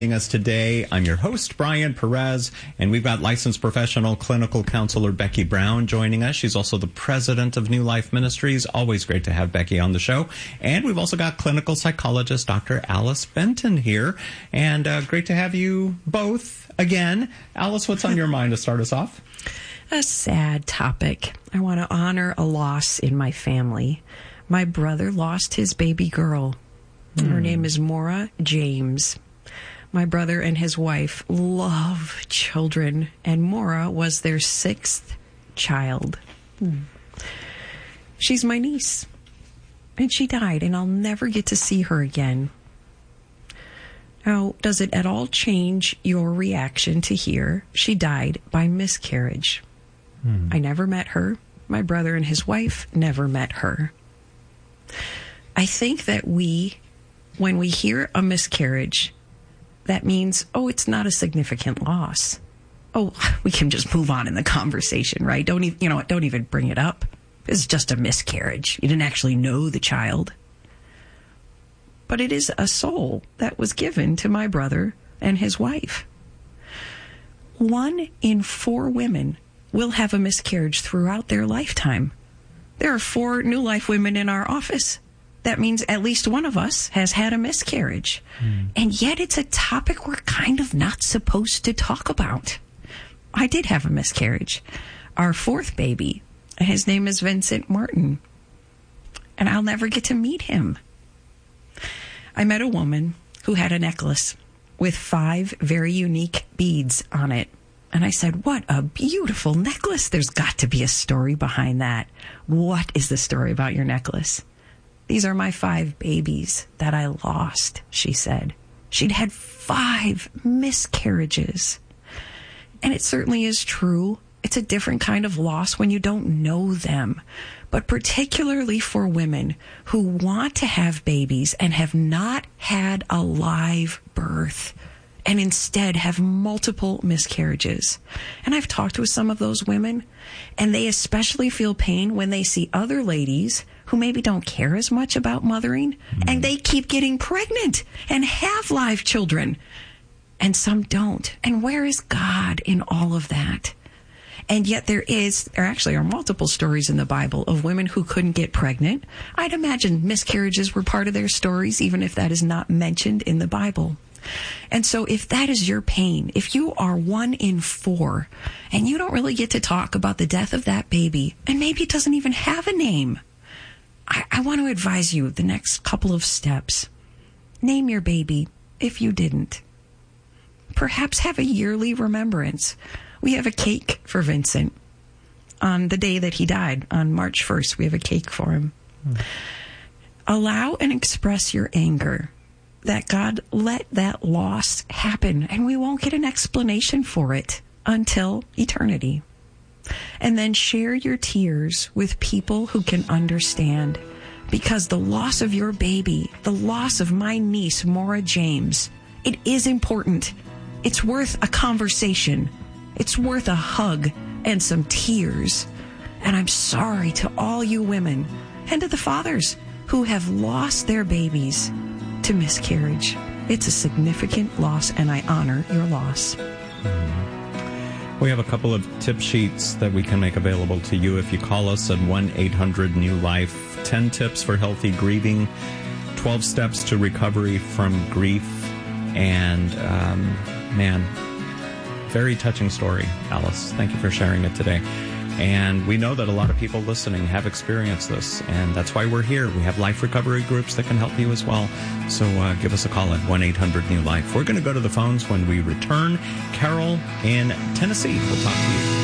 Us today. I'm your host, Brian Perez, and we've got licensed professional clinical counselor Becky Brown joining us. She's also the president of New Life Ministries. Always great to have Becky on the show. And we've also got clinical psychologist Dr. Alice Benton here. And great to have you both again. Alice, what's on your mind to start us off? A sad topic. I want to honor a loss in my family. My brother lost his baby girl. Her name is Maura James. My brother and his wife love children, and Maura was their sixth child. She's my niece, and she died, and I'll never get to see her again. Now, does it at all change your reaction to hear she died by miscarriage? I never met her. My brother and his wife never met her. I think that when we hear a miscarriage, that means, it's not a significant loss. We can just move on in the conversation, right? Don't even bring it up. It's just a miscarriage. You didn't actually know the child. But it is a soul that was given to my brother and his wife. 1 in 4 women will have a miscarriage throughout their lifetime. There are 4 New Life women in our office. That means at least one of us has had a miscarriage. And yet it's a topic we're kind of not supposed to talk about. I did have a miscarriage. Our 4th baby, his name is Vincent Martin. And I'll never get to meet him. I met a woman who had a necklace with 5 very unique beads on it. And I said, what a beautiful necklace. There's got to be a story behind that. What is the story about your necklace? These are my 5 babies that I lost, she said. She'd had 5 miscarriages. And it certainly is true. It's a different kind of loss when you don't know them. But particularly for women who want to have babies and have not had a live birth and instead have multiple miscarriages. And I've talked with some of those women, and they especially feel pain when they see other ladies who maybe don't care as much about mothering, and they keep getting pregnant and have live children, and some don't. And where is God in all of that? And yet there actually are multiple stories in the Bible of women who couldn't get pregnant. I'd imagine miscarriages were part of their stories, even if that is not mentioned in the Bible. And so if that is your pain, if you are 1 in 4 and you don't really get to talk about the death of that baby, and maybe it doesn't even have a name, I want to advise you the next couple of steps. Name your baby if you didn't. Perhaps have a yearly remembrance. We have a cake for Vincent on the day that he died, on March 1st. We have a cake for him. Allow and express your anger that God let that loss happen, and we won't get an explanation for it until eternity. And then share your tears with people who can understand, because the loss of your baby, the loss of my niece, Maura James, it is important. It's worth a conversation. It's worth a hug and some tears. And I'm sorry to all you women and to the fathers who have lost their babies to miscarriage. It's a significant loss, and I honor your loss. We have a couple of tip sheets that we can make available to you if you call us at 1-800-NEW-LIFE. 10 tips for healthy grieving, 12 steps to recovery from grief, and very touching story, Alice. Thank you for sharing it today. And we know that a lot of people listening have experienced this, and that's why we're here. We have life recovery groups that can help you as well. So give us a call at 1-800-NEW-LIFE. We're going to go to the phones when we return. Carol in Tennessee, we'll talk to you.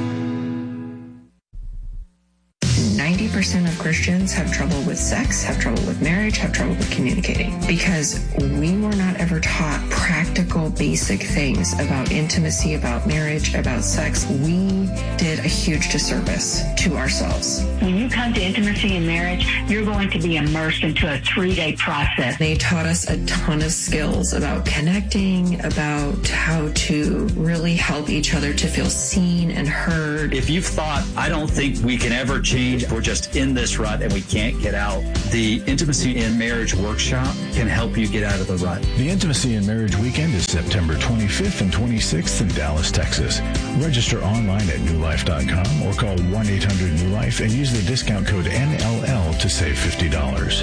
90% of Christians have trouble with sex, have trouble with marriage, have trouble with communicating, because we were not ever taught practical basic things about intimacy, about marriage, about sex, we did a huge disservice to ourselves. When you come to intimacy and marriage, you're going to be immersed into a 3-day process. They taught us a ton of skills about connecting, about how to really help each other to feel seen and heard. If you've thought, I don't think we can ever change, we're just in this rut and we can't get out, the Intimacy in Marriage Workshop can help you get out of the rut. The Intimacy in Marriage Weekend is September 25th and 26th in Dallas, Texas. Register online at newlife.com or call 1-800-NEW-LIFE and use the discount code NLL to save $50.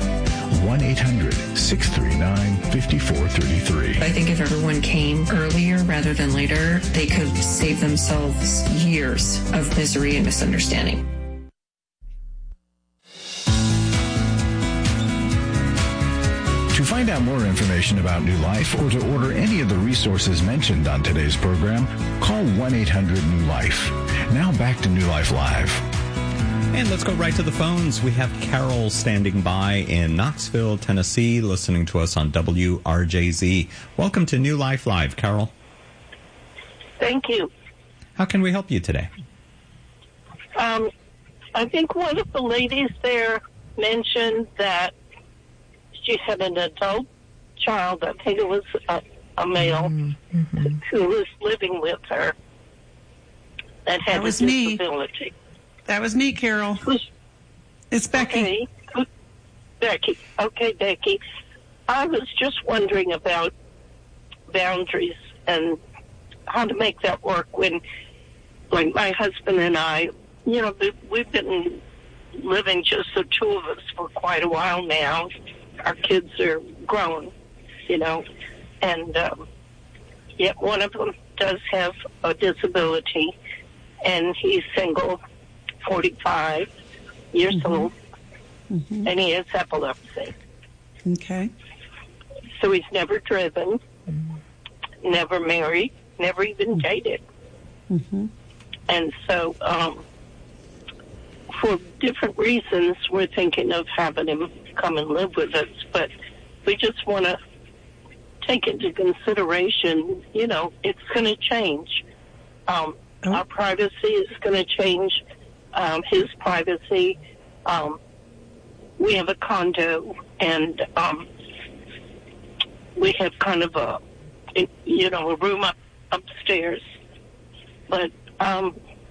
1-800-639-5433. I think if everyone came earlier rather than later, they could save themselves years of misery and misunderstanding. To find out more information about New Life or to order any of the resources mentioned on today's program, call 1-800-NEW-LIFE. Now back to New Life Live. And let's go right to the phones. We have Carol standing by in Knoxville, Tennessee, listening to us on WRJZ. Welcome to New Life Live, Carol. Thank you. How can we help you today? I think one of the ladies there mentioned that she had an adult child, I think it was a male, who was living with her that had a disability. That was me, Carol. It's Becky. Okay. Becky. Okay, Becky. I was just wondering about boundaries and how to make that work when, like, my husband and I, you know, we've been living just the two of us for quite a while now. Our kids are grown, you know, and yet one of them does have a disability, and he's single, 45 years old, and he has epilepsy. Okay. So he's never driven, never married, never even dated. And so for different reasons, we're thinking of having him come and live with us, but we just want to take into consideration, you know, it's going to change. Our privacy is going to change, his privacy. We have a condo, and we have kind of a room upstairs, but I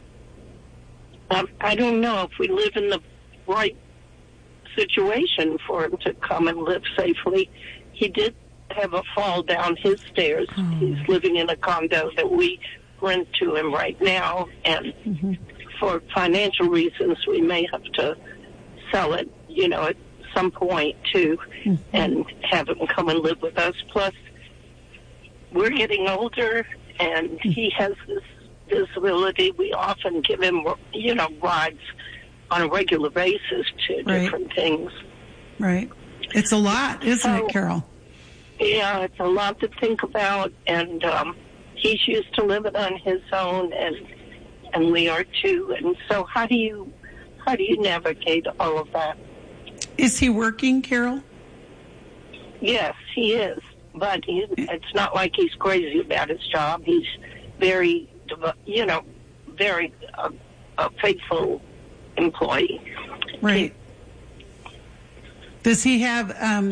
don't know if we live in the right situation for him to come and live safely. He did have a fall down his stairs. He's living in a condo that we rent to him right now, and for financial reasons, we may have to sell it, you know, at some point too, and have him come and live with us. Plus, we're getting older, and he has this disability. We often give him, you know, rides on a regular basis to different things. Right. It's a lot, isn't it, Carol? Yeah, it's a lot to think about, and he's used to living on his own, and we are too. And so, how do you navigate all of that? Is he working, Carol? Yes, he is, but it's not like he's crazy about his job. He's very, you know, very a faithful employee. Right. Does he have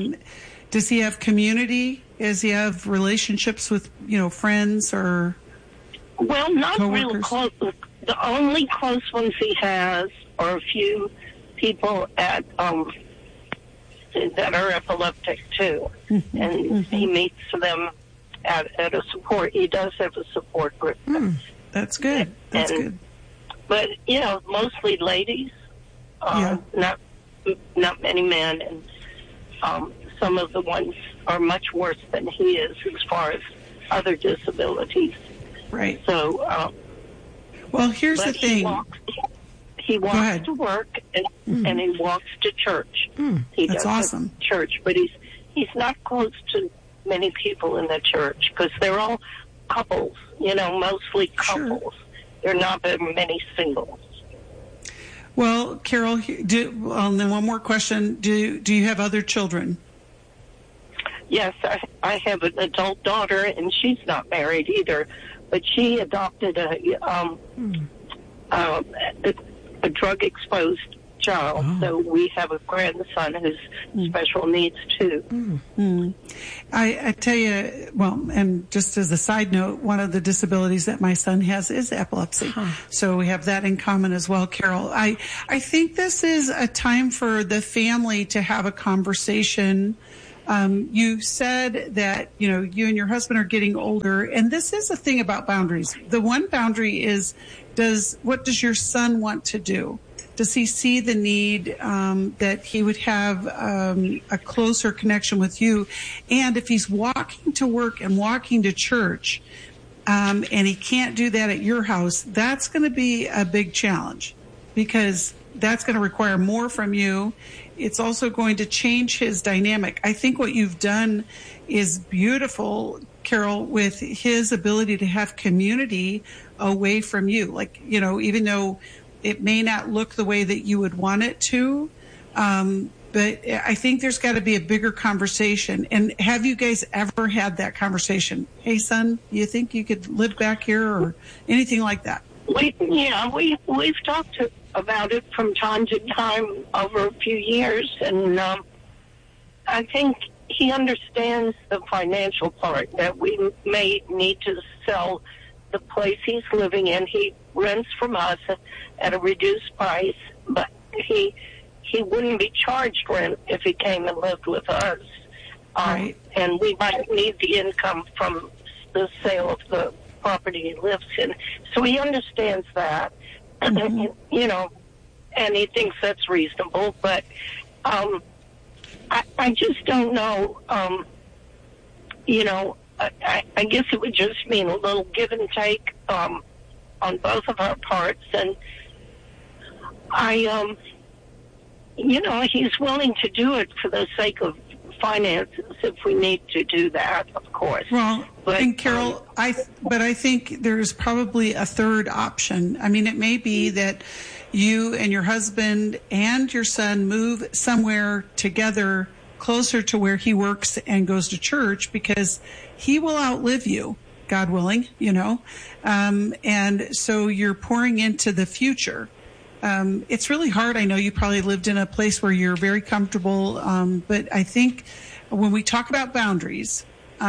community? Does he have relationships with, you know, friends or not coworkers? real close. The only close ones he has are a few people at that are epileptic too, and he meets them at a support. He does have a support group. That's good. That's good. But you know, mostly ladies. Not many men, and some of the ones are much worse than he is as far as other disabilities. Right. So, well, here's the thing. He walks to work and he walks to church. That's awesome. Church, but he's not close to many people in the church because they're all couples. You know, mostly couples. Sure. There are not very many singles. Well, Carol, and then one more question. Do you have other children? yes, I have an adult daughter, and she's not married either, but she adopted a drug-exposed child, so we have a grandson who's special needs too. I tell you, well, and just as a side note, one of the disabilities that my son has is epilepsy. So we have that in common as well, Carol. I think this is a time for the family to have a conversation. You said that, you and your husband are getting older, and this is a thing about boundaries. The one boundary is, what does your son want to do? Does he see the need that he would have a closer connection with you? And if he's walking to work and walking to church, and he can't do that at your house, that's going to be a big challenge, because that's going to require more from you. It's also going to change his dynamic. I think what you've done is beautiful, Carol, with his ability to have community away from you. Like, even though it may not look the way that you would want it to, but I think there's got to be a bigger conversation. And have you guys ever had that conversation? Hey, son, you think you could live back here, or anything like that? We've talked about it from time to time over a few years, and I think he understands the financial part, that we may need to sell the place he's living in. He rents from us at a reduced price, but he wouldn't be charged rent if he came and lived with us. Right. And we might need the income from the sale of the property he lives in. So he understands that, and he thinks that's reasonable. But I just don't know. I guess it would just mean a little give and take on both of our parts. And he's willing to do it for the sake of finances if we need to do that, of course. Well, and Carol, I think there's probably a third option. I mean, it may be that you and your husband and your son move somewhere together closer to where he works and goes to church, because he will outlive you, God willing, and so you're pouring into the future. It's really hard. I know you probably lived in a place where you're very comfortable, but I think when we talk about boundaries,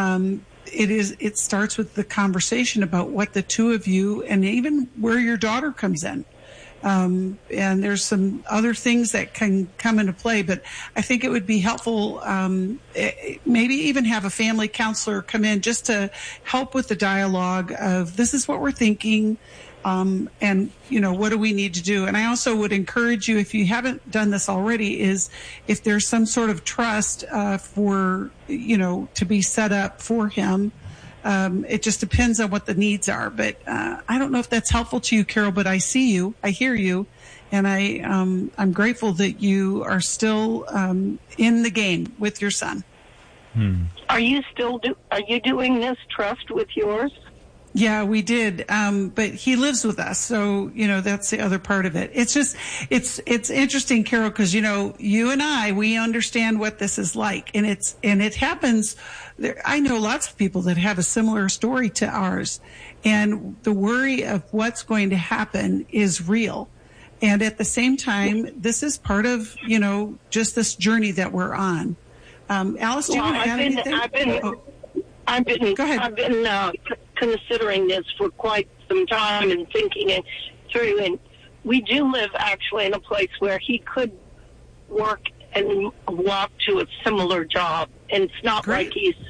it starts with the conversation about what the two of you, and even where your daughter comes in. And there's some other things that can come into play, but I think it would be helpful, maybe even have a family counselor come in just to help with the dialogue of, this is what we're thinking, and what do we need to do? And I also would encourage you, if you haven't done this already, is if there's some sort of trust for to be set up for him. It just depends on what the needs are. But I don't know if that's helpful to you, Carol, but I see you, I hear you, and I'm grateful that you are still in the game with your son. Are you doing this trust with yours? Yeah, we did. But he lives with us. So, that's the other part of it. It's just, it's interesting, Carol, because, you and I, we understand what this is like, and it happens. I know lots of people that have a similar story to ours, and the worry of what's going to happen is real. And at the same time, this is part of, just this journey that we're on. Alice, do you want to add anything? I've been Go ahead. Considering this for quite some time and thinking it through. And we do live actually in a place where he could work and walk to a similar job. And it's not Great. like he's,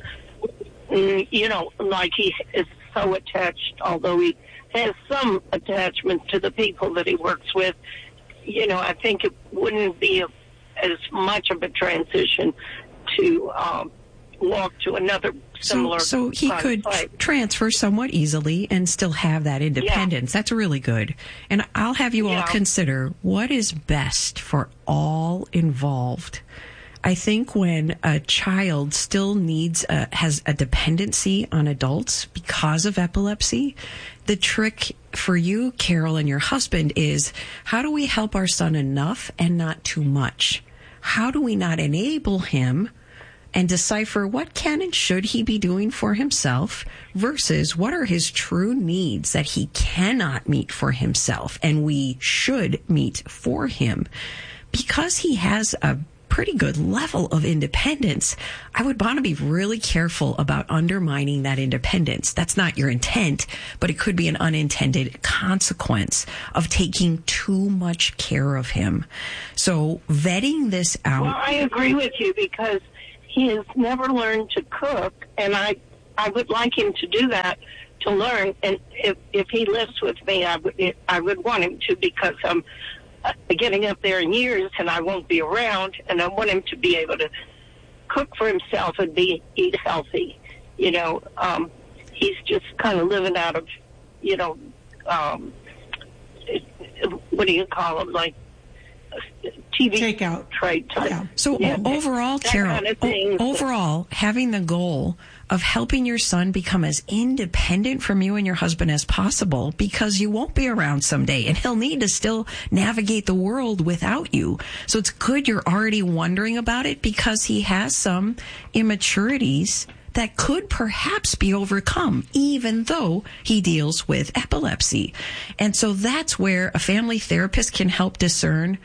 like he is so attached, although he has some attachment to the people that he works with. I think it wouldn't be as much of a transition to walk to another similar. So he could transfer somewhat easily and still have that independence. Yeah. That's really good. And I'll have you all consider what is best for all involved. I think when a child still has a dependency on adults because of epilepsy, the trick for you, Carol, and your husband is, how do we help our son enough and not too much? How do we not enable him and decipher what can and should he be doing for himself versus what are his true needs that he cannot meet for himself and we should meet for him. Because he has a pretty good level of independence, I would want to be really careful about undermining that independence. That's not your intent, but it could be an unintended consequence of taking too much care of him. So vetting this out. Well, I agree with you because he has never learned to cook, and I would like him to do that, to learn. And if he lives with me, I would want him to, because I'm getting up there in years and I won't be around, and I want him to be able to cook for himself and eat healthy. He's just kind of living out of, what do you call them, like TV takeout trade type. Yeah. So overall, Carol, overall, having the goal of helping your son become as independent from you and your husband as possible, because you won't be around someday and he'll need to still navigate the world without you. So it's good you're already wondering about it, because he has some immaturities that could perhaps be overcome, even though he deals with epilepsy. And so that's where a family therapist can help discern,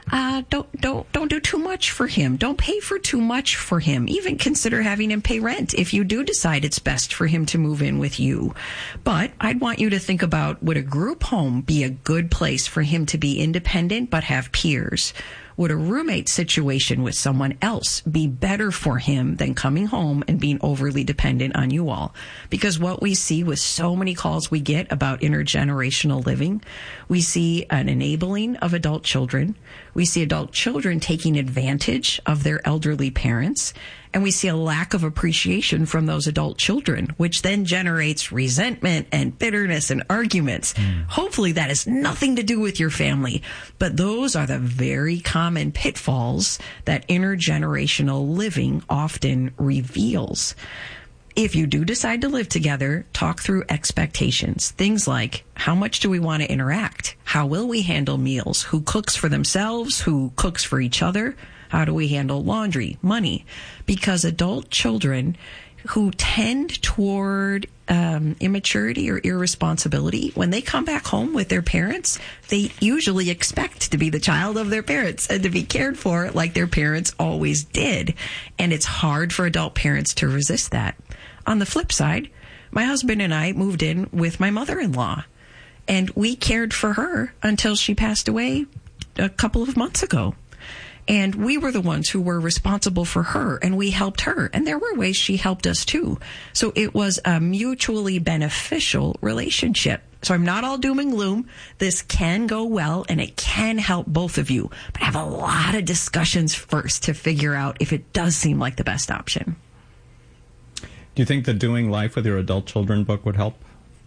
don't do too much for him. Don't pay for too much for him. Even consider having him pay rent if you do decide it's best for him to move in with you. But I'd want you to think about, would a group home be a good place for him to be independent but have peers? Would a roommate situation with someone else be better for him than coming home and being overly dependent on you all? Because what we see with so many calls we get about intergenerational living, we see an enabling of adult children. We see adult children taking advantage of their elderly parents. And we see a lack of appreciation from those adult children, which then generates resentment and bitterness and arguments. Hopefully that has nothing to do with your family, but those are the very common pitfalls that intergenerational living often reveals. If you do decide to live together, talk through expectations. Things like, how much do we want to interact? How will we handle meals? Who cooks for themselves? Who cooks for each other? How do we handle laundry, money? Because adult children who tend toward immaturity or irresponsibility, when they come back home with their parents, they usually expect to be the child of their parents and to be cared for like their parents always did. And it's hard for adult parents to resist that. On the flip side, my husband and I moved in with my mother-in-law, and we cared for her until she passed away a couple of months ago. And we were the ones who were responsible for her, and we helped her. And there were ways she helped us too. So it was a mutually beneficial relationship. So I'm not all doom and gloom. This can go well, and it can help both of you. But have a lot of discussions first to figure out if it does seem like the best option. Do you think the Doing Life with Your Adult Children book would help?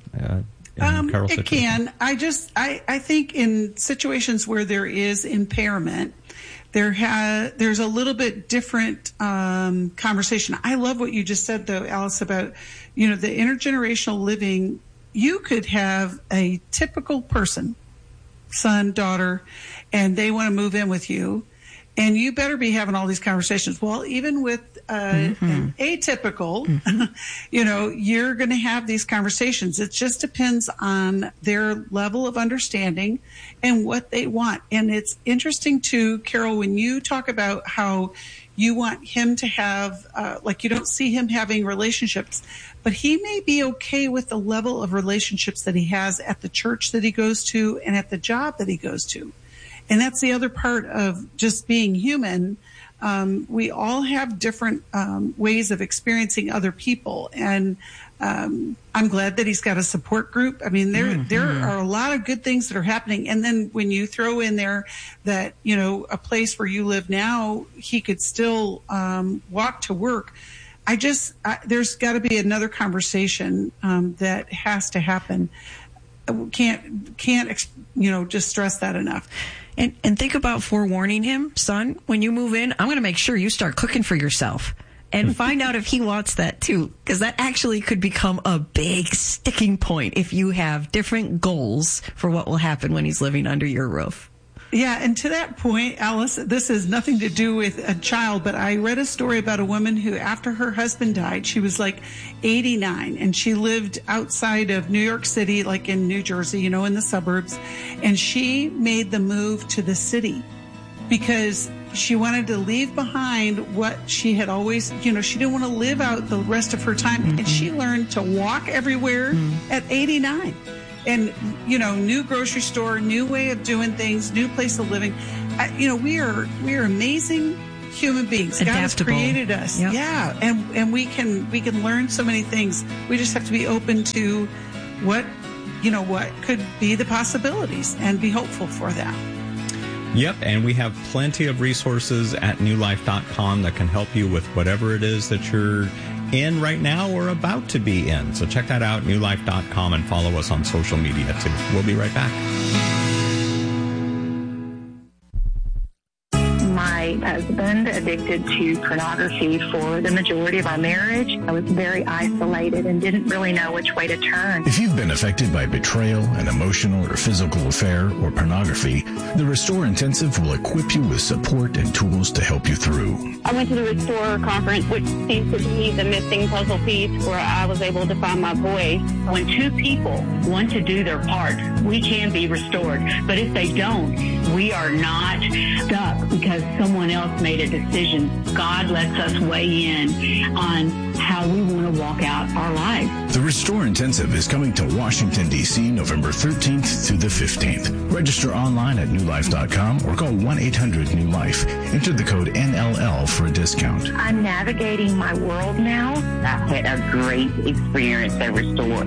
It can. I think in situations where there is impairment, there's a little bit different conversation. I love what you just said, though, Alice, about the intergenerational living. You could have a typical person, son, daughter, and they want to move in with you, and you better be having all these conversations. Well, even with an atypical, you're going to have these conversations. It just depends on their level of understanding and what they want. And it's interesting too, Carol, when you talk about how you want him to have, you don't see him having relationships, but he may be okay with the level of relationships that he has at the church that he goes to and at the job that he goes to. And that's the other part of just being human. We all have different ways of experiencing other people. And I'm glad that he's got a support group. I mean, there are a lot of good things that are happening. And then when you throw in there that, a place where you live now, he could still walk to work. There's got to be another conversation that has to happen. Can't just stress that enough. And think about forewarning him, son, when you move in, I'm going to make sure you start cooking for yourself, and find out if he wants that too, because that actually could become a big sticking point if you have different goals for what will happen when he's living under your roof. Yeah, and to that point, Alice, this has nothing to do with a child, but I read a story about a woman who, after her husband died, she was like 89, and she lived outside of New York City, like in New Jersey, in the suburbs, and she made the move to the city because she wanted to leave behind what she had always, she didn't want to live out the rest of her time, and she learned to walk everywhere at 89. And, new grocery store, new way of doing things, new place of living. We are amazing human beings. Adaptable. God has created us. Yep. Yeah. And we can learn so many things. We just have to be open to what could be the possibilities and be hopeful for that. Yep, and we have plenty of resources at newlife.com that can help you with whatever it is that you're in right now or about to be in. So check that out, newlife.com, and follow us on social media too. We'll be right back. My husband addicted to pornography for the majority of our marriage. I was very isolated and didn't really know which way to turn. If you've been affected by betrayal, an emotional or physical affair, or pornography, the Restore Intensive will equip you with support and tools to help you through. I went to the Restore conference, which seems to be the missing puzzle piece where I was able to find my voice. When two people want to do their part, we can be restored. But if they don't, we are not stuck because someone else made a decision. God lets us weigh in on how we want to walk out our life. The Restore Intensive is coming to Washington, D.C. November 13th through the 15th. Register online at newlife.com or call 1-800-NEW-LIFE. Enter the code NLL for a discount. I'm navigating my world now. I've had a great experience at Restore.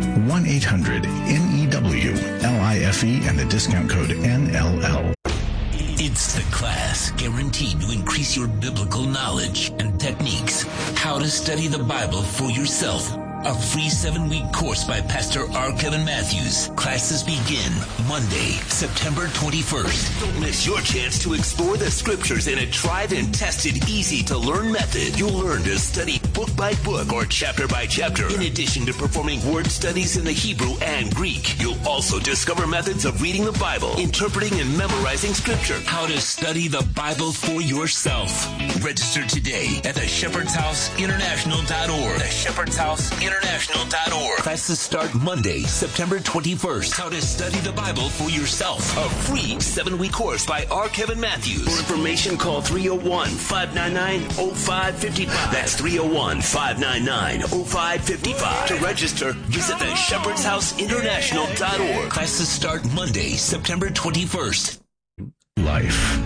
1-800-NEW-LIFE and the discount code NLL. It's the class guaranteed to increase your biblical knowledge and techniques. How to study the Bible for yourself. A free 7-week course by Pastor R. Kevin Matthews. Classes begin Monday, September 21st. Don't miss your chance to explore the scriptures in a tried and tested, easy-to-learn method. You'll learn to study book by book or chapter by chapter. In addition to performing word studies in the Hebrew and Greek, you'll also discover methods of reading the Bible, interpreting and memorizing scripture. How to study the Bible for yourself. Register today at theshepherdshouseinternational.org. theshepherdshouseinternational.org. Classes start Monday, September 21st. How to study the Bible for yourself. A free 7-week course by R. Kevin Matthews. For information, call 301-599-0555. That's 301-599-0555. To register, visit theshepherdshouseinternational.org. Classes start Monday, September 21st. Life.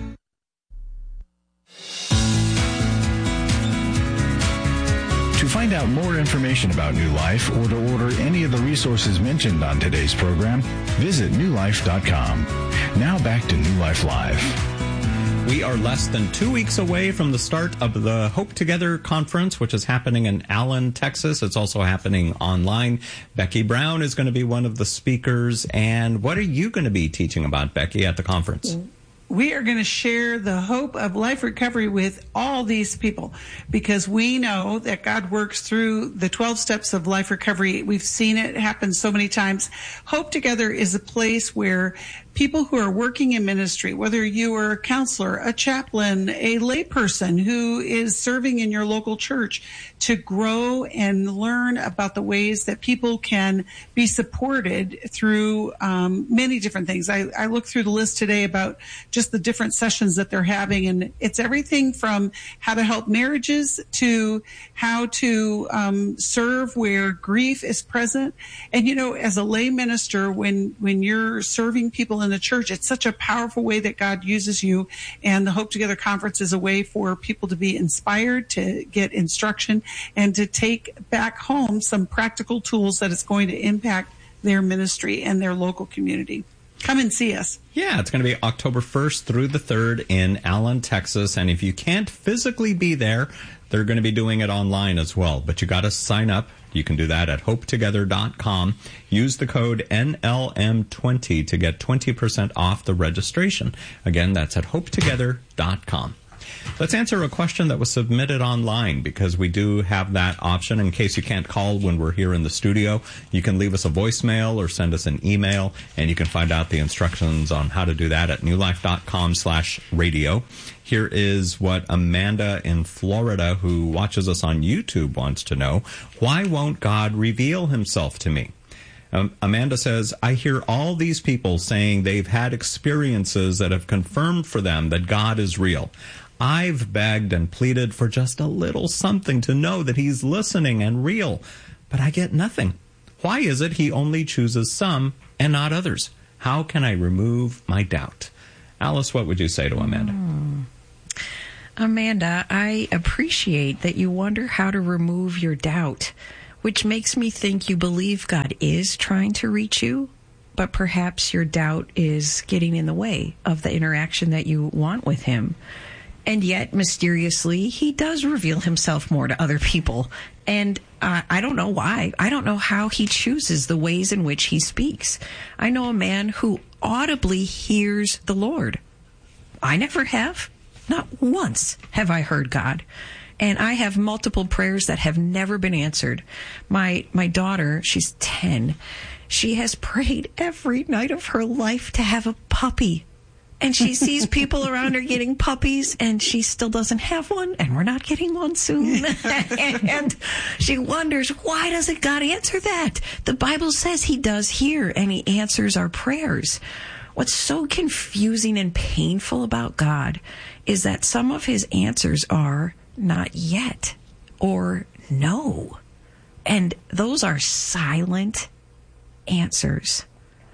To find out more information about New Life or to order any of the resources mentioned on today's program, visit newlife.com. Now back to New Life Live. We are less than 2 weeks away from the start of the Hope Together conference, which is happening in Allen, Texas. It's also happening online. Becky Brown is going to be one of the speakers. And what are you going to be teaching about, Becky, at the conference? We are going to share the hope of life recovery with all these people because we know that God works through the 12 steps of life recovery. We've seen it happen so many times. Hope Together is a place where people who are working in ministry, whether you are a counselor, a chaplain, a layperson who is serving in your local church, to grow and learn about the ways that people can be supported through many different things. I looked through the list today about just the different sessions that they're having, and it's everything from how to help marriages to how to serve where grief is present. And, as a lay minister, when you're serving people in the church, it's such a powerful way that God uses you. And the Hope Together Conference is a way for people to be inspired, to get instruction, and to take back home some practical tools that is going to impact their ministry and their local community. Come and see us. Yeah, it's going to be October 1st through the 3rd in Allen, Texas. And if you can't physically be there, they're going to be doing it online as well. But you got to sign up. You can do that at hopetogether.com. Use the code NLM20 to get 20% off the registration. Again, that's at hopetogether.com. Let's answer a question that was submitted online, because we do have that option. In case you can't call when we're here in the studio, you can leave us a voicemail or send us an email, and you can find out the instructions on how to do that at newlife.com/radio. Here is what Amanda in Florida, who watches us on YouTube, wants to know. Why won't God reveal himself to me? Amanda says, I hear all these people saying they've had experiences that have confirmed for them that God is real. I've begged and pleaded for just a little something to know that he's listening and real, but I get nothing. Why is it he only chooses some and not others? How can I remove my doubt? Alice, what would you say to Amanda? Amanda, I appreciate that you wonder how to remove your doubt, which makes me think you believe God is trying to reach you, but perhaps your doubt is getting in the way of the interaction that you want with him. And yet, mysteriously, he does reveal himself more to other people. And I don't know why. I don't know how he chooses the ways in which he speaks. I know a man who audibly hears the Lord. I never have. Not once have I heard God. And I have multiple prayers that have never been answered. My daughter, she's 10. She has prayed every night of her life to have a puppy. And she sees people around her getting puppies, and she still doesn't have one, and we're not getting one soon. And she wonders, why doesn't God answer that? The Bible says he does hear, and he answers our prayers. What's so confusing and painful about God is that some of his answers are not yet or no. And those are silent answers.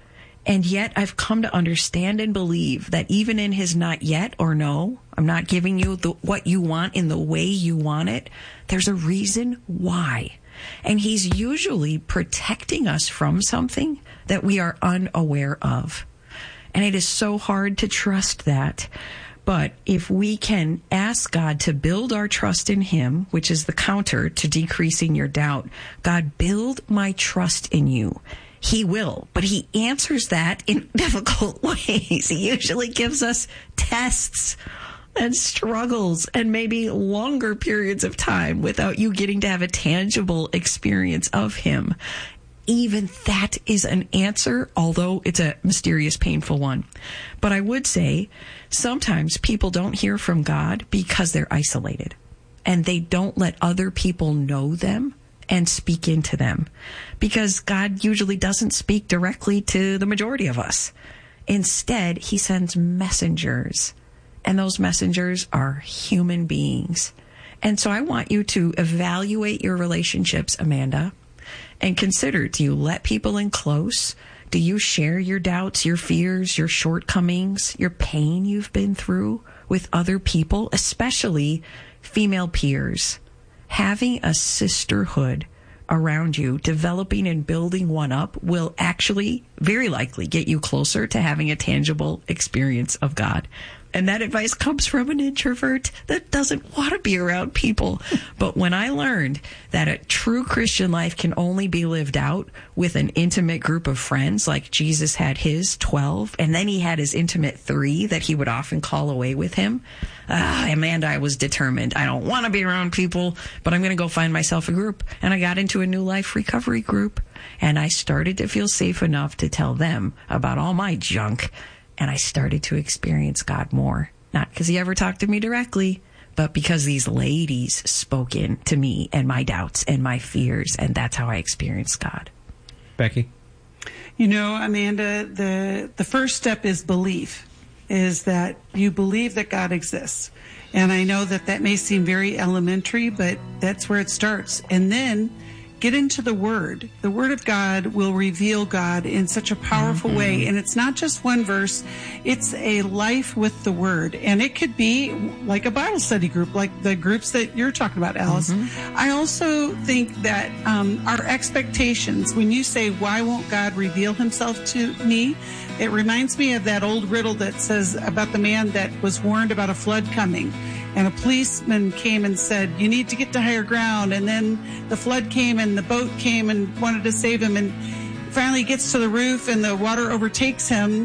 And yet I've come to understand and believe that even in his not yet or no, I'm not giving you what you want in the way you want it, there's a reason why. And he's usually protecting us from something that we are unaware of. And it is so hard to trust that. But if we can ask God to build our trust in him, which is the counter to decreasing your doubt, God, build my trust in you. He will, but he answers that in difficult ways. He usually gives us tests and struggles and maybe longer periods of time without you getting to have a tangible experience of him. Even that is an answer, although it's a mysterious, painful one. But I would say sometimes people don't hear from God because they're isolated and they don't let other people know them and speak into them, because God usually doesn't speak directly to the majority of us. Instead, he sends messengers, and those messengers are human beings. And so I want you to evaluate your relationships, Amanda, and consider, do you let people in close? Do you share your doubts, your fears, your shortcomings, your pain you've been through with other people, especially female peers? Having a sisterhood around you, developing and building one up, will actually very likely get you closer to having a tangible experience of God. And that advice comes from an introvert that doesn't want to be around people. But when I learned that a true Christian life can only be lived out with an intimate group of friends, like Jesus had his 12, and then he had his intimate 3 that he would often call away with him, Amanda, I was determined. I don't want to be around people, but I'm going to go find myself a group. And I got into a New Life recovery group, and I started to feel safe enough to tell them about all my junk. And I started to experience God more. Not because he ever talked to me directly, but because these ladies spoke in to me and my doubts and my fears. And that's how I experienced God. Becky? You know, Amanda, the first step is belief, is that you believe that God exists. And I know that may seem very elementary, but that's where it starts. And then get into the Word. The Word of God will reveal God in such a powerful way. And it's not just one verse. It's a life with the Word. And it could be like a Bible study group, like the groups that you're talking about, Alice. I also think that our expectations, when you say, why won't God reveal himself to me? It reminds me of that old riddle that says about the man that was warned about a flood coming. And a policeman came and said, you need to get to higher ground. And then the flood came and the boat came and wanted to save him. And finally he gets to the roof and the water overtakes him.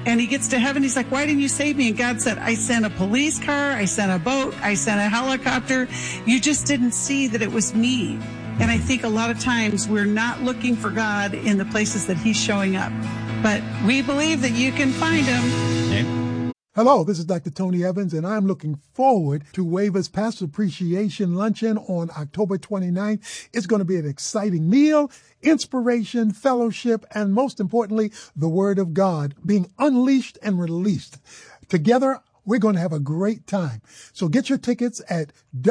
And he gets to heaven. He's like, why didn't you save me? And God said, I sent a police car. I sent a boat. I sent a helicopter. You just didn't see that it was me. And I think a lot of times we're not looking for God in the places that he's showing up. But we believe that you can find him. Okay. Hello, this is Dr. Tony Evans, and I'm looking forward to Waver's Pastor Appreciation Luncheon on October 29th. It's going to be an exciting meal, inspiration, fellowship, and most importantly, the Word of God being unleashed and released. Together, we're going to have a great time. So get your tickets at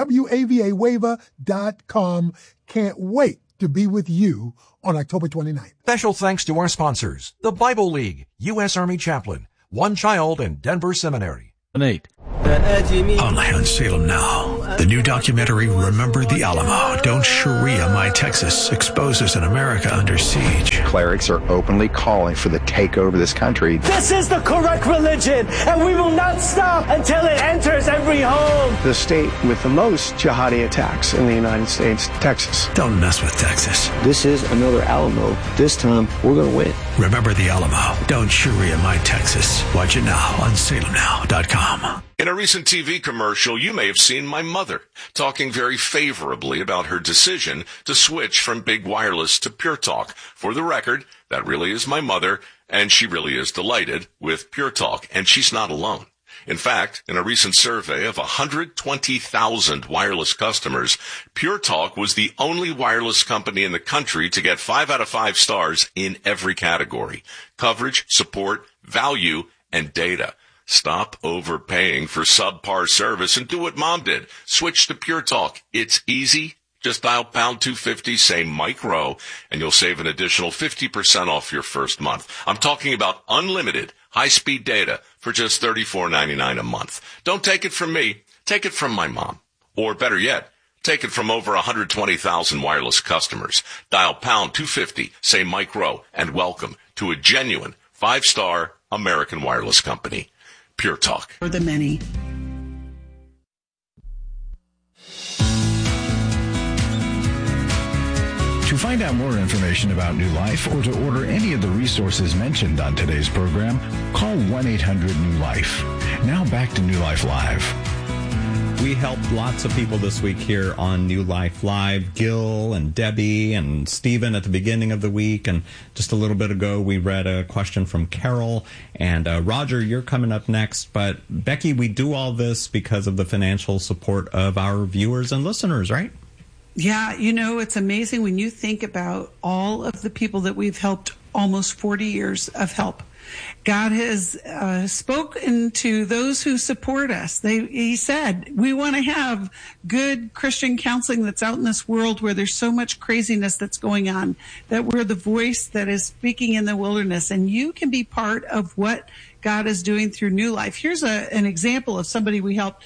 WAVAWaver.com. Can't wait to be with you on October 29th. Special thanks to our sponsors, the Bible League, U.S. Army Chaplain, One Child, and Denver Seminary. Nate. Online on Salem Now. The new documentary, Remember the Alamo, Don't Sharia My Texas, exposes an America under siege. Clerics are openly calling for the takeover of this country. This is the correct religion, and we will not stop until it enters every home. The state with the most jihadi attacks in the United States, Texas. Don't mess with Texas. This is another Alamo. This time, we're going to win. Remember the Alamo, Don't Sharia My Texas. Watch it now on salemnow.com. In a recent TV commercial, you may have seen my mother talking very favorably about her decision to switch from Big Wireless to Pure Talk. For the record, that really is my mother, and she really is delighted with Pure Talk, and she's not alone. In fact, in a recent survey of 120,000 wireless customers, Pure Talk was the only wireless company in the country to get 5 out of 5 stars in every category: coverage, support, value, and data. Stop overpaying for subpar service and do what Mom did. Switch to Pure Talk. It's easy. Just dial pound 250, say Mike Rowe, and you'll save an additional 50% off your first month. I'm talking about unlimited high-speed data for just $34.99 a month. Don't take it from me. Take it from my mom. Or better yet, take it from over 120,000 wireless customers. Dial pound 250, say Mike Rowe, and welcome to a genuine 5-star American wireless company. Pure Talk. For the many. To find out more information about New Life or to order any of the resources mentioned on today's program, call 1-800-NEW-LIFE. Now back to New Life Live. We helped lots of people this week here on New Life Live. Gil and Debbie and Stephen at the beginning of the week. And just a little bit ago, we read a question from Carol. And Roger, you're coming up next. But Becky, we do all this because of the financial support of our viewers and listeners, right? Yeah, you know, it's amazing when you think about all of the people that we've helped, almost 40 years of help. God has spoken to those who support us. He said, we want to have good Christian counseling that's out in this world where there's so much craziness that's going on, that we're the voice that is speaking in the wilderness. And you can be part of what God is doing through New Life. Here's an example of somebody we helped.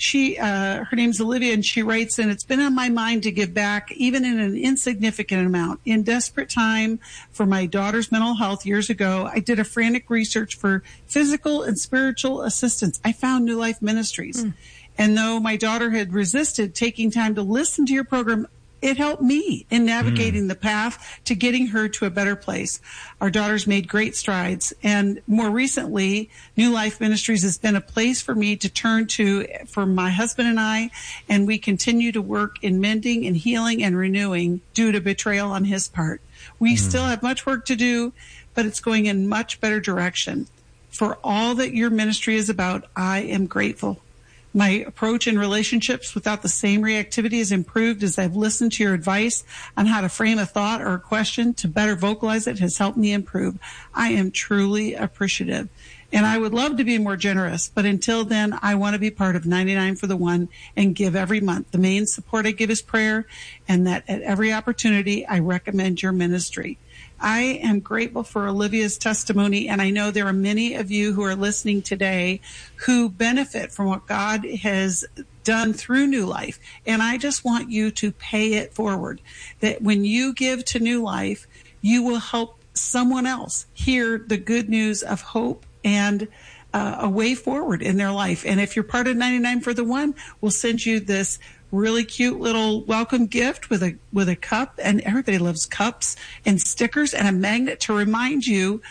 Her name's Olivia, and she writes, and it's been on my mind to give back, even in an insignificant amount. In desperate time for my daughter's mental health years ago, I did a frantic research for physical and spiritual assistance. I found New Life Ministries. And though my daughter had resisted taking time to listen to your program, it helped me in navigating the path to getting her to a better place. Our daughter's made great strides. And more recently, New Life Ministries has been a place for me to turn to for my husband and I. And we continue to work in mending and healing and renewing due to betrayal on his part. We still have much work to do, but it's going in much better direction. For all that your ministry is about, I am grateful. My approach in relationships without the same reactivity has improved as I've listened to your advice on how to frame a thought or a question to better vocalize it has helped me improve. I am truly appreciative. And I would love to be more generous, but until then, I want to be part of 99 for the One and give every month. The main support I give is prayer, and that at every opportunity, I recommend your ministry. I am grateful for Olivia's testimony, and I know there are many of you who are listening today who benefit from what God has done through New Life. And I just want you to pay it forward, that when you give to New Life, you will help someone else hear the good news of hope and a way forward in their life. And if you're part of 99 for the One, we'll send you this really cute little welcome gift with a cup, and everybody loves cups and stickers and a magnet to remind you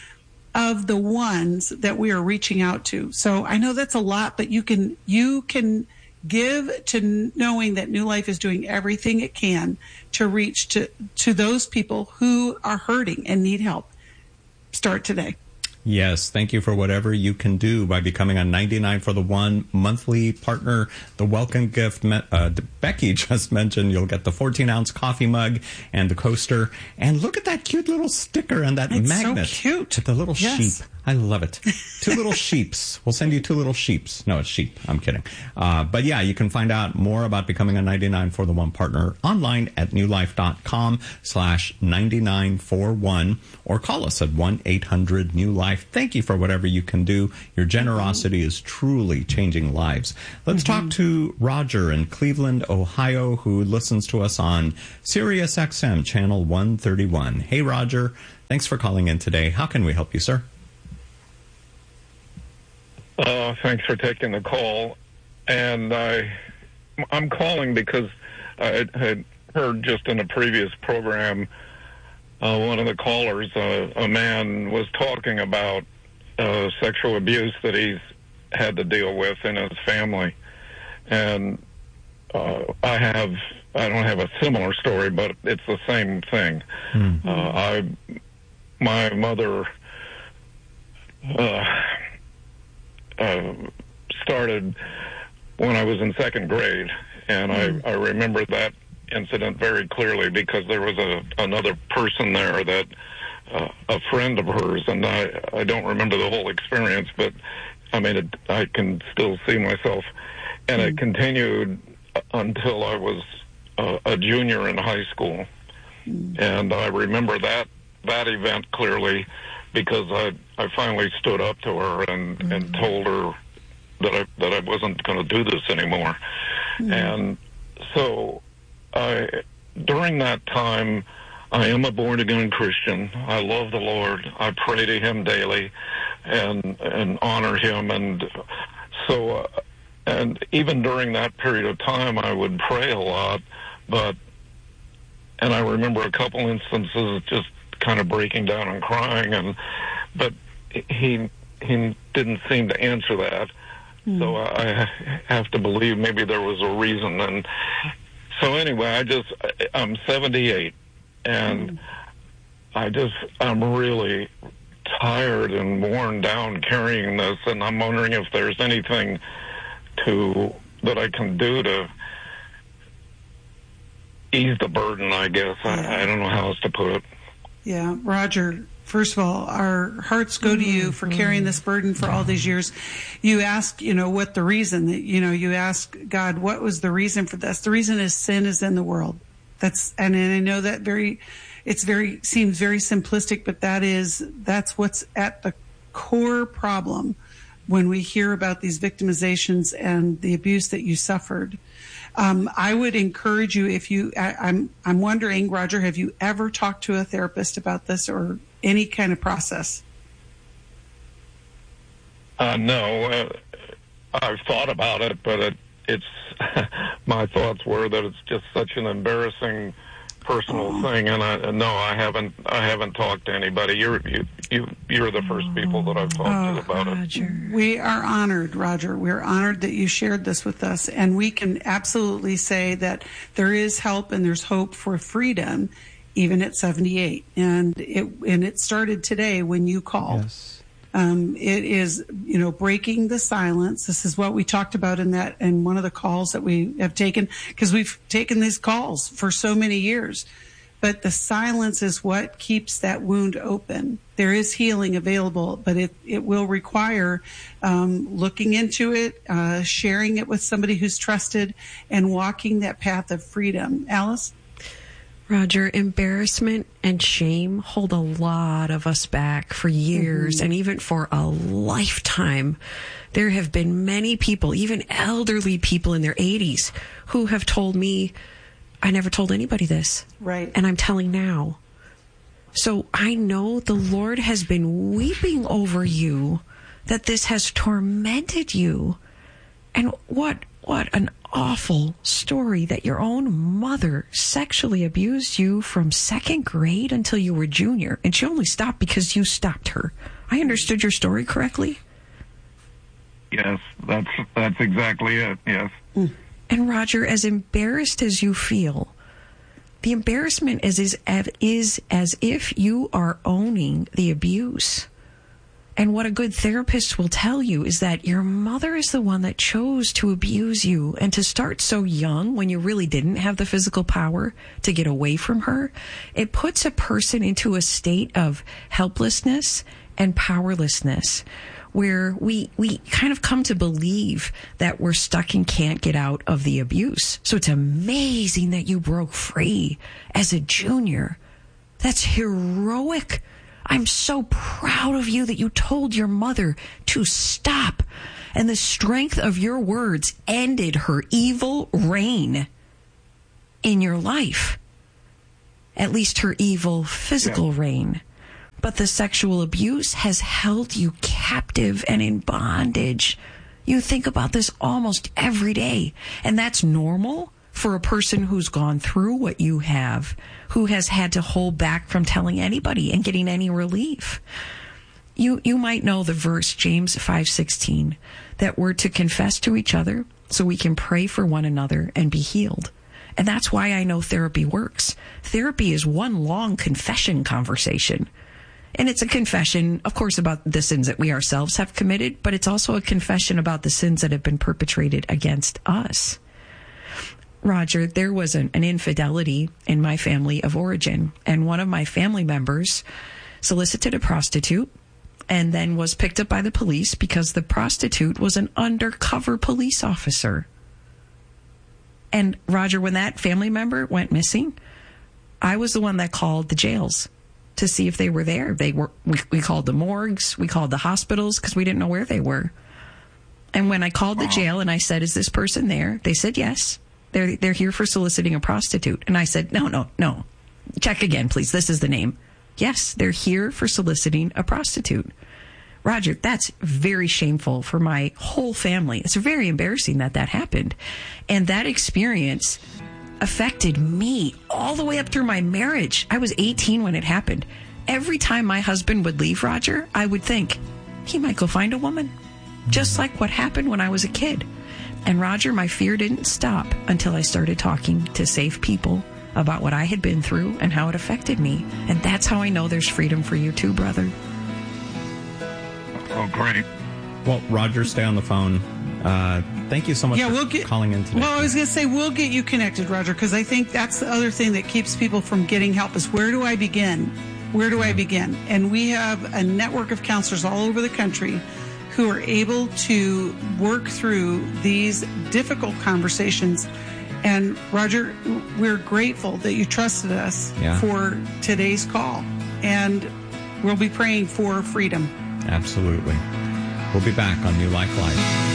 of the ones that we are reaching out to. So I know that's a lot, but you can give to knowing that New Life is doing everything it can to reach to those people who are hurting and need help. Start today. Yes, thank you for whatever you can do by becoming a 99 for the One monthly partner. The welcome gift Becky just mentioned, you'll get the 14-ounce coffee mug and the coaster. And look at that cute little sticker and that magnet. It's so cute. With the little sheep. I love it. 2 little sheeps. We'll send you 2 little sheeps. No, it's sheep. I'm kidding. But yeah, you can find out more about becoming a 99 for the One partner online at newlife.com/9941 or call us at 1-800-NEW-LIFE. Thank you for whatever you can do. Your generosity is truly changing lives. Let's talk to Roger in Cleveland, Ohio, who listens to us on Sirius XM channel 131. Hey, Roger. Thanks for calling in today. How can we help you, sir? Thanks for taking the call. And I'm calling because I had heard just in a previous program, one of the callers, a man was talking about sexual abuse that he's had to deal with in his family. And I don't have a similar story, but it's the same thing. My mother started when I was in second grade, and I remember that incident very clearly because there was another person there that a friend of hers, and I don't remember the whole experience, but I mean I can still see myself, and it continued until I was a junior in high school, and I remember that event clearly because I finally stood up to her and told her that I wasn't going to do this anymore. And so during that time, I am a born-again Christian. I love the Lord. I pray to Him daily and honor Him. And so, and even during that period of time, I would pray a lot. And I remember a couple instances just kind of breaking down and crying, but he didn't seem to answer that. So I have to believe maybe there was a reason. And so anyway, I'm 78, and I'm really tired and worn down carrying this, and I'm wondering if there's anything that I can do to ease the burden, I guess. I don't know how else to put it. Yeah, Roger, first of all, our hearts go to you for carrying this burden for all these years. You ask, what the reason, you ask God, what was the reason for this? The reason is sin is in the world. And I know that seems very simplistic, but that's what's at the core problem when we hear about these victimizations and the abuse that you suffered. I would encourage you, I'm wondering, Roger, have you ever talked to a therapist about this or any kind of process? No, I've thought about it, but it's my thoughts were that it's just such an embarrassing personal thing, and I haven't talked to anybody. You're the first people that I've talked to about Roger. It. We are honored, Roger. We're honored that you shared this with us, and we can absolutely say that there is help and there's hope for freedom, even at 78. And it started today when you called. Yes. It is, breaking the silence. This is what we talked about in one of the calls that we have taken, because we've taken these calls for so many years. But the silence is what keeps that wound open. There is healing available, but it will require looking into it, sharing it with somebody who's trusted, and walking that path of freedom. Alice? Roger, embarrassment and shame hold a lot of us back for years and even for a lifetime. There have been many people, even elderly people in their 80s, who have told me, I never told anybody this. Right. And I'm telling now. So I know the Lord has been weeping over you, that this has tormented you. And what What an awful story that your own mother sexually abused you from second grade until you were junior, and she only stopped because you stopped her. I understood your story correctly? Yes, that's exactly it, yes. And Roger, as embarrassed as you feel, the embarrassment is as if you are owning the abuse. And what a good therapist will tell you is that your mother is the one that chose to abuse you, and to start so young when you really didn't have the physical power to get away from her. It puts a person into a state of helplessness and powerlessness, where we kind of come to believe that we're stuck and can't get out of the abuse. So it's amazing that you broke free as a junior. That's heroic. I'm so proud of you that you told your mother to stop. And the strength of your words ended her evil reign in your life. At least her evil physical reign. But the sexual abuse has held you captive and in bondage. You think about this almost every day. And that's normal for a person who's gone through what you have, who has had to hold back from telling anybody and getting any relief. You might know the verse, James 5:16, that we're to confess to each other so we can pray for one another and be healed. And that's why I know therapy works. Therapy is one long confession conversation. And it's a confession, of course, about the sins that we ourselves have committed, but it's also a confession about the sins that have been perpetrated against us. Roger, there was an infidelity in my family of origin, and one of my family members solicited a prostitute and then was picked up by the police because the prostitute was an undercover police officer. And Roger, when that family member went missing, I was the one that called the jails to see if they were there. We called the morgues, we called the hospitals because we didn't know where they were. And when I called the jail and I said, "Is this person there?" They said, "Yes. They're here for soliciting a prostitute." And I said, No. Check again, please. This is the name. Yes, they're here for soliciting a prostitute. Roger, that's very shameful for my whole family. It's very embarrassing that happened. And that experience affected me all the way up through my marriage. I was 18 when it happened. Every time my husband would leave, Roger, I would think, he might go find a woman. Just like what happened when I was a kid. And Roger, my fear didn't stop until I started talking to safe people about what I had been through and how it affected me. And that's how I know there's freedom for you too, brother. Oh, great. Well, Roger, stay on the phone. Thank you so much for calling in today. Well, I was going to say, we'll get you connected, Roger, because I think that's the other thing that keeps people from getting help is where do I begin? Where do I begin? And we have a network of counselors all over the country who are able to work through these difficult conversations. And Roger, we're grateful that you trusted us for today's call. And we'll be praying for freedom. Absolutely. We'll be back on New Life Live.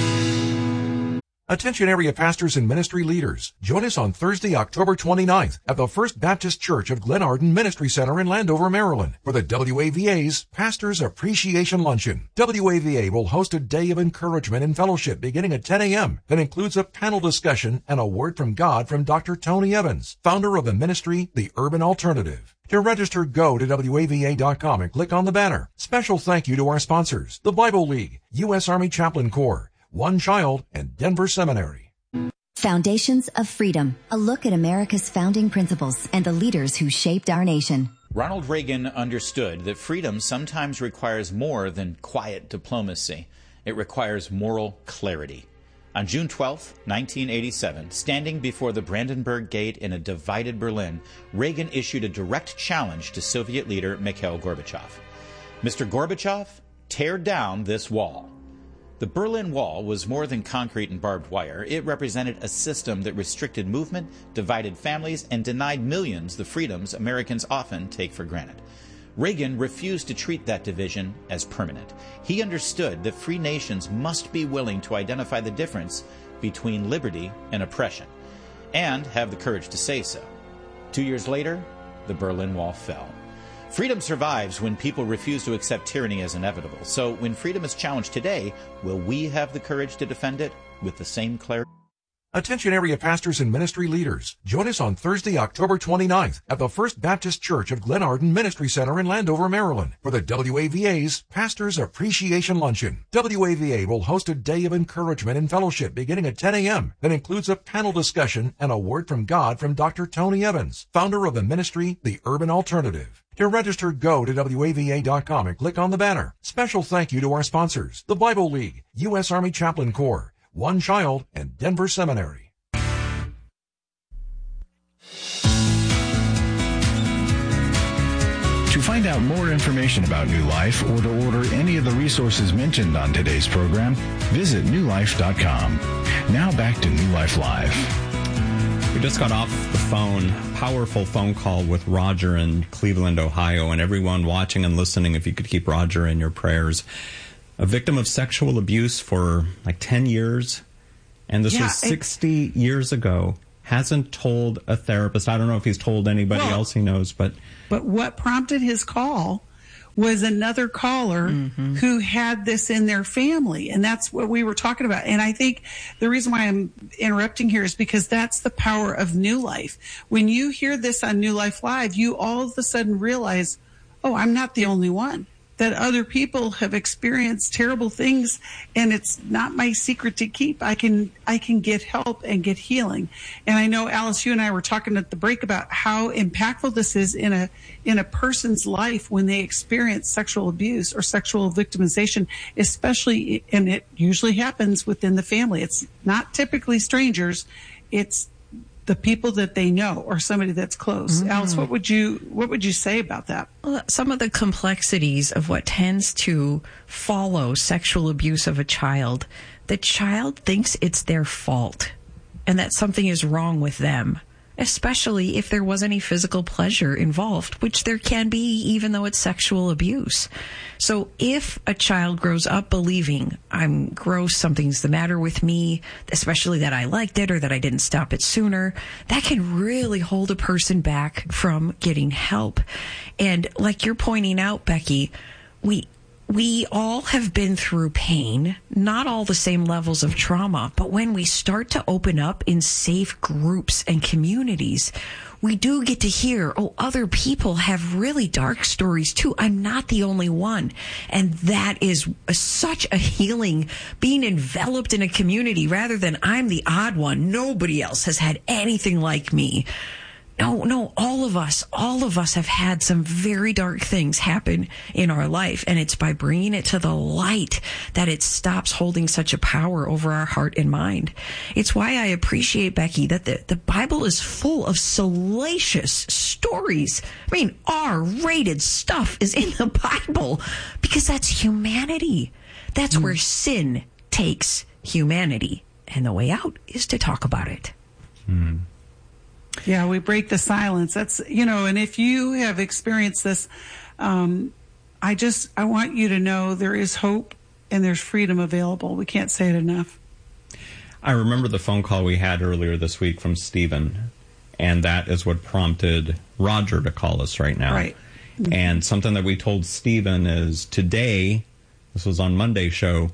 Attention area pastors and ministry leaders. Join us on Thursday, October 29th at the First Baptist Church of Glen Arden Ministry Center in Landover, Maryland for the WAVA's Pastors Appreciation Luncheon. WAVA will host a day of encouragement and fellowship beginning at 10 a.m. that includes a panel discussion and a word from God from Dr. Tony Evans, founder of the ministry, The Urban Alternative. To register, go to WAVA.com and click on the banner. Special thank you to our sponsors, the Bible League, U.S. Army Chaplain Corps, One Child, and Denver Seminary. Foundations of Freedom, a look at America's founding principles and the leaders who shaped our nation. Ronald Reagan understood that freedom sometimes requires more than quiet diplomacy. It requires moral clarity. On June 12, 1987, standing before the Brandenburg Gate in a divided Berlin, Reagan issued a direct challenge to Soviet leader Mikhail Gorbachev. Mr. Gorbachev, tear down this wall. The Berlin Wall was more than concrete and barbed wire. It represented a system that restricted movement, divided families, and denied millions the freedoms Americans often take for granted. Reagan refused to treat that division as permanent. He understood that free nations must be willing to identify the difference between liberty and oppression, and have the courage to say so. 2 years later, the Berlin Wall fell. Freedom survives when people refuse to accept tyranny as inevitable. So when freedom is challenged today, will we have the courage to defend it with the same clarity? Attention area pastors and ministry leaders. Join us on Thursday, October 29th at the First Baptist Church of Glen Arden Ministry Center in Landover, Maryland for the WAVA's Pastors Appreciation Luncheon. WAVA will host a day of encouragement and fellowship beginning at 10 a.m. that includes a panel discussion and a word from God from Dr. Tony Evans, founder of the ministry, The Urban Alternative. To register, go to WAVA.com and click on the banner. Special thank you to our sponsors, the Bible League, U.S. Army Chaplain Corps, One Child, and Denver Seminary. To find out more information about New Life or to order any of the resources mentioned on today's program, visit newlife.com. Now back to New Life Live. We just got off the phone, powerful phone call with Roger in Cleveland, Ohio, and everyone watching and listening, if you could keep Roger in your prayers. A victim of sexual abuse for like 10 years, and this was 60 years ago. Hasn't told a therapist. I don't know if he's told anybody else he knows, but what prompted his call was another caller who had this in their family, and that's what we were talking about. And I think the reason why I'm interrupting here is because that's the power of New Life. When you hear this on New Life Live, you all of a sudden realize, oh, I'm not the only one. That other people have experienced terrible things, and it's not my secret to keep. I can get help and get healing. And I know, Alice, you and I were talking at the break about how impactful this is in a person's life when they experience sexual abuse or sexual victimization, especially, and it usually happens within the family. It's not typically strangers. It's the people that they know or somebody that's close. Alice, what would you say about that? Well, some of the complexities of what tends to follow sexual abuse of a child, the child thinks it's their fault and that something is wrong with them, especially if there was any physical pleasure involved, which there can be even though it's sexual abuse. So if a child grows up believing I'm gross, something's the matter with me, especially that I liked it or that I didn't stop it sooner, that can really hold a person back from getting help. And like you're pointing out, Becky, we all have been through pain, not all the same levels of trauma, but when we start to open up in safe groups and communities, we do get to hear, oh, other people have really dark stories too. I'm not the only one. And that is such a healing, being enveloped in a community rather than I'm the odd one. Nobody else has had anything like me. No, all of us have had some very dark things happen in our life, and it's by bringing it to the light that it stops holding such a power over our heart and mind. It's why I appreciate, Becky, that the Bible is full of salacious stories. I mean, R-rated stuff is in the Bible because that's humanity. That's where sin takes humanity, and the way out is to talk about it. Yeah, we break the silence. That's, and if you have experienced this, I want you to know there is hope and there's freedom available. We can't say it enough. I remember the phone call we had earlier this week from Stephen, and that is what prompted Roger to call us right now. Right. And something that we told Stephen is today, this was on Monday's show,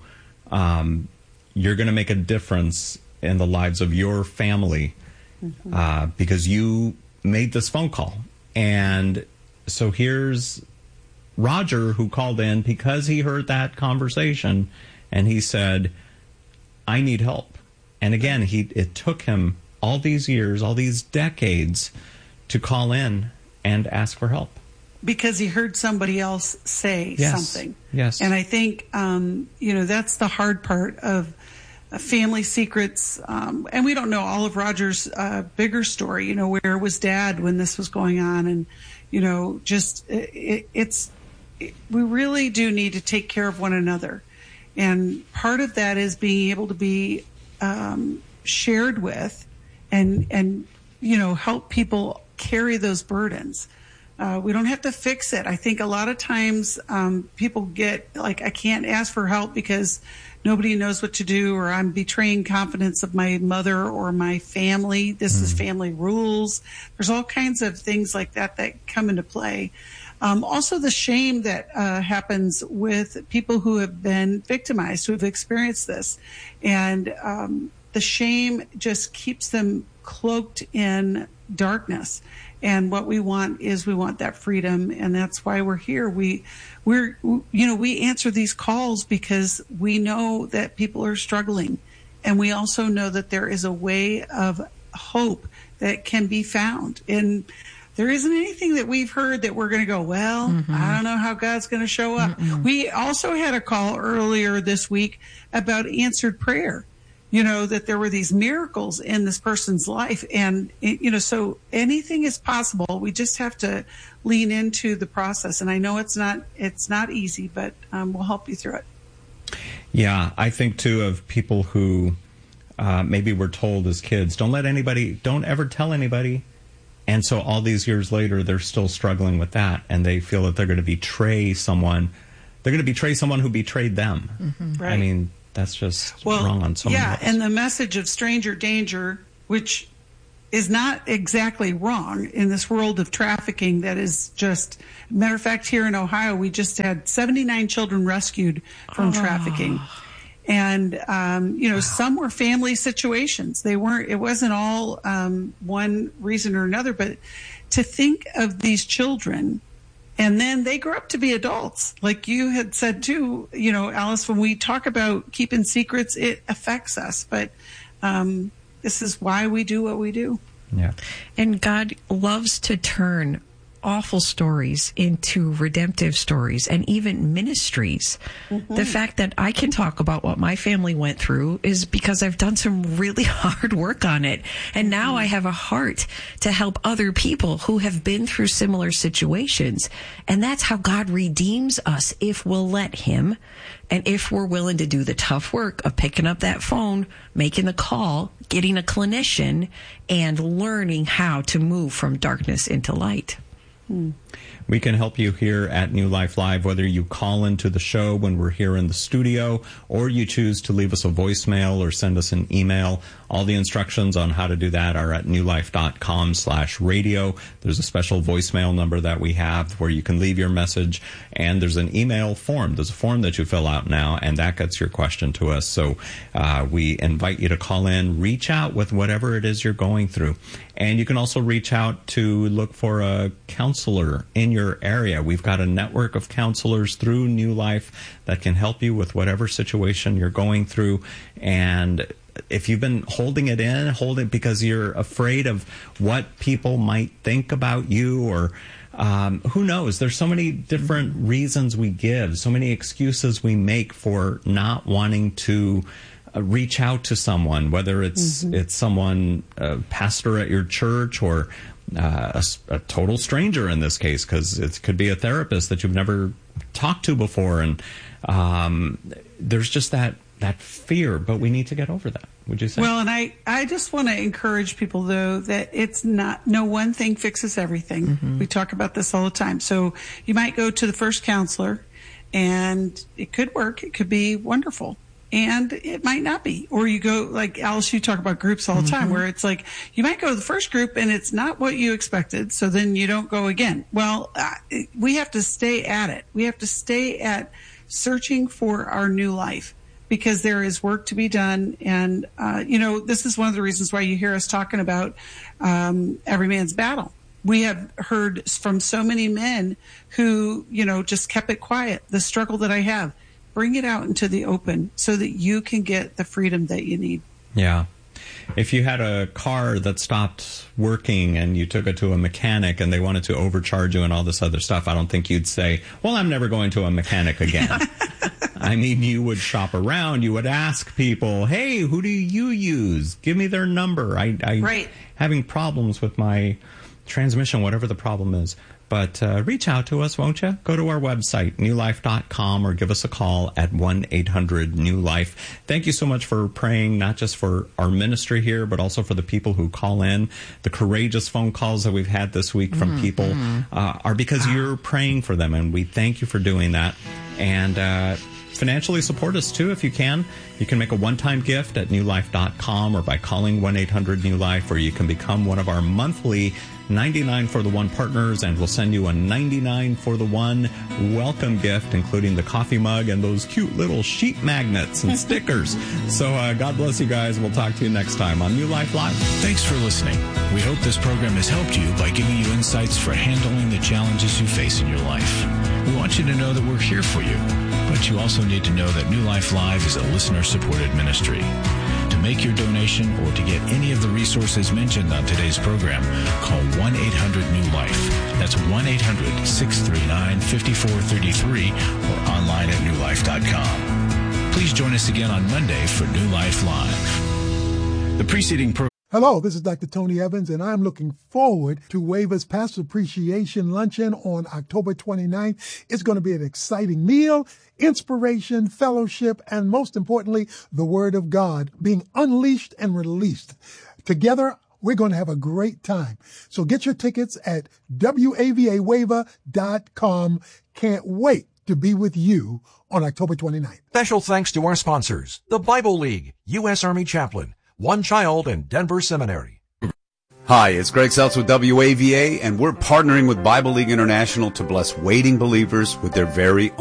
you're going to make a difference in the lives of your family. Because you made this phone call. And so here's Roger, who called in because he heard that conversation, and he said, I need help. And again, it took him all these years, all these decades to call in and ask for help. Because he heard somebody else say something. Yes. And I think, that's the hard part of family secrets, and we don't know all of Roger's bigger story. Where was Dad when this was going on, and we really do need to take care of one another, and part of that is being able to be shared with, and help people carry those burdens. We don't have to fix it. I think a lot of times people get like, I can't ask for help because nobody knows what to do, or I'm betraying confidence of my mother or my family. This is family rules. There's all kinds of things like that come into play. Also, the shame that happens with people who have been victimized, who have experienced this. And the shame just keeps them cloaked in darkness. And what we want that freedom, and that's why we're here. We answer these calls because we know that people are struggling, and we also know that there is a way of hope that can be found. And there isn't anything that we've heard that we're going to go, well, I don't know how God's going to show up. We also had a call earlier this week about answered prayer. That there were these miracles in this person's life. And, so anything is possible. We just have to lean into the process. And I know it's not easy, but we'll help you through it. Yeah, I think, too, of people who maybe were told as kids, don't ever tell anybody. And so all these years later, they're still struggling with that. And they feel that they're going to betray someone. They're going to betray someone who betrayed them. Right. I mean, that's just wrong on so many levels. And the message of stranger danger, which is not exactly wrong in this world of trafficking that is just, matter of fact, here in Ohio, we just had 79 children rescued from trafficking. And, some were family situations. It wasn't all one reason or another, but to think of these children. And then they grow up to be adults. Like you had said, too, Alice, when we talk about keeping secrets, it affects us. But this is why we do what we do. Yeah. And God loves to turn awful stories into redemptive stories and even ministries. The fact that I can talk about what my family went through is because I've done some really hard work on it. And now I have a heart to help other people who have been through similar situations. And that's how God redeems us if we'll let him. And if we're willing to do the tough work of picking up that phone, making the call, getting a clinician, and learning how to move from darkness into light. We can help you here at New Life Live, whether you call into the show when we're here in the studio or you choose to leave us a voicemail or send us an email. All the instructions on how to do that are at newlife.com/radio. There's a special voicemail number that we have where you can leave your message, and there's an email form. There's a form that you fill out now, and that gets your question to us. So we invite you to call in, reach out with whatever it is you're going through. And you can also reach out to look for a counselor in your area. We've got a network of counselors through New Life that can help you with whatever situation you're going through. And if you've been holding it in, hold it because you're afraid of what people might think about you, or who knows? There's so many different reasons we give, so many excuses we make for not wanting to reach out to someone, whether it's someone, a pastor at your church, or a total stranger in this case, because it could be a therapist that you've never talked to before. And there's just that fear, but we need to get over that. Would you say? Well, and I just want to encourage people, though, that it's not, no one thing fixes everything. We talk about this all the time. So you might go to the first counselor and it could work. It could be wonderful. And it might not be. Or you go, like Alice, you talk about groups all the time, where it's like, you might go to the first group and it's not what you expected, so then you don't go again. Well, we have to stay at it. We have to stay at searching for our new life, because there is work to be done. And, this is one of the reasons why you hear us talking about every man's battle. We have heard from so many men who, just kept it quiet, the struggle that I have. Bring it out into the open so that you can get the freedom that you need. Yeah. If you had a car that stopped working and you took it to a mechanic and they wanted to overcharge you and all this other stuff, I don't think you'd say, well, I'm never going to a mechanic again. I mean, you would shop around. You would ask people, hey, who do you use? Give me their number. I'm having problems with my transmission, whatever the problem is. But reach out to us, won't you? Go to our website, newlife.com, or give us a call at 1-800-NEW-LIFE. Thank you so much for praying, not just for our ministry here, but also for the people who call in. The courageous phone calls that we've had this week from people are because you're praying for them, and we thank you for doing that. And financially support us too if you can. You can make a one-time gift at newlife.com or by calling 1-800-NEW-LIFE, or you can become one of our monthly 99 for the One partners, and we'll send you a 99 for the One welcome gift, including the coffee mug and those cute little sheet magnets and stickers. So God bless you guys. We'll talk to you next time on New Life Live. Thanks for listening. We hope this program has helped you by giving you insights for handling the challenges you face in your life. We want you to know that we're here for you, but you also need to know that New Life Live is a listener-supported ministry. To make your donation or to get any of the resources mentioned on today's program, call 1-800-NEW-LIFE. That's 1-800-639-5433 or online at newlife.com. Please join us again on Monday for New Life Live. The preceding program. Hello, this is Dr. Tony Evans, and I'm looking forward to WAVA's Pastor Appreciation Luncheon on October 29th. It's going to be an exciting meal, inspiration, fellowship, and most importantly, the Word of God being unleashed and released. Together, we're going to have a great time. So get your tickets at WAVAWAVA.com. Can't wait to be with you on October 29th. Special thanks to our sponsors, the Bible League, U.S. Army Chaplain, One Child, and Denver Seminary. Hi, it's Greg Seltz with WAVA, and we're partnering with Bible League International to bless waiting believers with their very